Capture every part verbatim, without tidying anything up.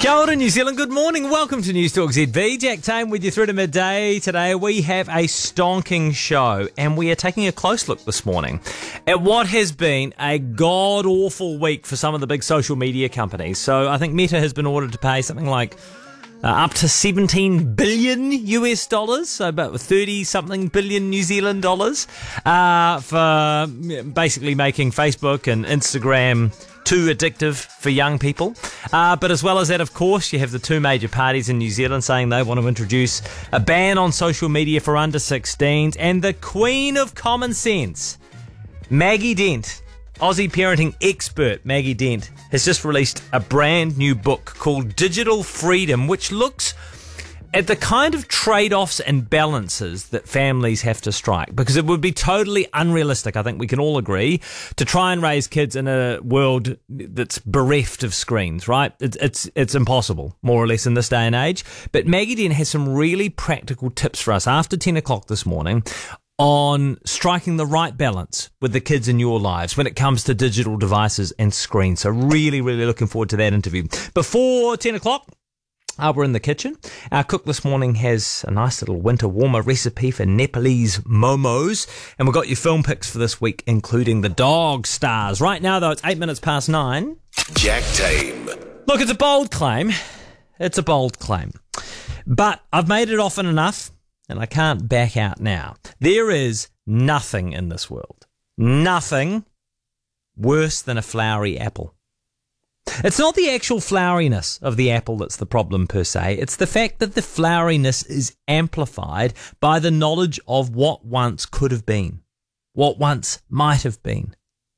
Kia ora, New Zealand. Good morning. Welcome to News Talk Z B. Jack Tame with you through to midday. Today we have a stonking show and we are taking a close look this morning at what has been a god-awful week for some of the big social media companies. So I think Meta has been ordered to pay something like uh, up to seventeen billion U S dollars, so about thirty-something billion New Zealand dollars, uh, for basically making Facebook and Instagram too addictive for young people. Uh, but as well as that, of course, you have the two major parties in New Zealand saying they want to introduce a ban on social media for under sixteens. And the queen of common sense, Maggie Dent, Aussie parenting expert Maggie Dent, has just released a brand new book called Digital Freedom, which looks at the kind of trade-offs and balances that families have to strike, because it would be totally unrealistic, I think we can all agree, to try and raise kids in a world that's bereft of screens, right? It's it's it's impossible, more or less, in this day and age. But Maggie Dent has some really practical tips for us after ten o'clock this morning on striking the right balance with the kids in your lives when it comes to digital devices and screens. So really, really looking forward to that interview. Before ten o'clock, Uh, we're in the kitchen. Our cook this morning has a nice little winter warmer recipe for Nepalese momos. And we've got your film picks for this week, including the Dog Stars. Right now, though, it's eight minutes past nine. Jack Tame. Look, it's a bold claim. It's a bold claim. But I've made it often enough, and I can't back out now. There is nothing in this world, nothing worse than a flowery apple. It's not the actual floweriness of the apple that's the problem per se. It's the fact that the floweriness is amplified by the knowledge of what once could have been, what once might have been.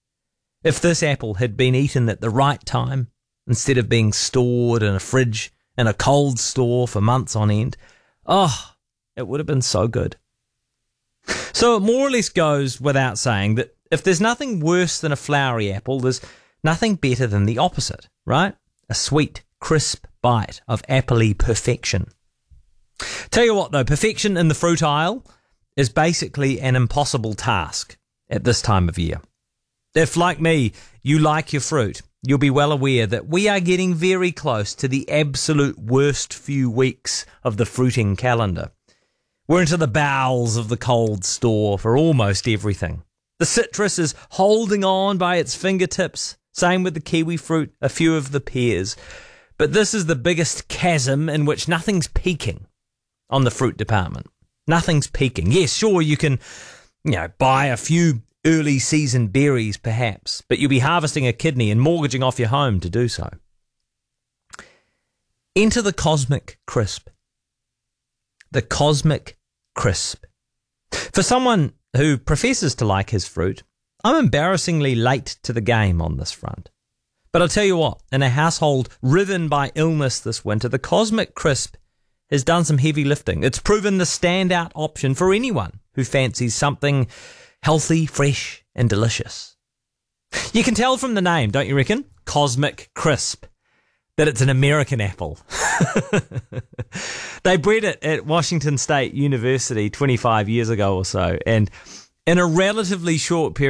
If this apple had been eaten at the right time, instead of being stored in a fridge in a cold store for months on end, oh, it would have been so good. So it more or less goes without saying that if there's nothing worse than a flowery apple, there's nothing better than the opposite, right? A sweet, crisp bite of appley perfection. Tell you what, though, perfection in the fruit aisle is basically an impossible task at this time of year. If, like me, you like your fruit, you'll be well aware that we are getting very close to the absolute worst few weeks of the fruiting calendar. We're into the bowels of the cold store for almost everything. The citrus is holding on by its fingertips. Same with the kiwi fruit, a few of the pears. But this is the biggest chasm in which nothing's peaking on the fruit department. Nothing's peaking. Yes, sure, you can, you know, buy a few early season berries perhaps, but you'll be harvesting a kidney and mortgaging off your home to do so. Enter the cosmic crisp. The cosmic crisp. For someone who professes to like his fruit, I'm embarrassingly late to the game on this front. But I'll tell you what, in a household riven by illness this winter, the Cosmic Crisp has done some heavy lifting. It's proven the standout option for anyone who fancies something healthy, fresh, and delicious. You can tell from the name, don't you reckon? Cosmic Crisp, that it's an American apple. They bred it at Washington State University twenty-five years ago or so, and in a relatively short period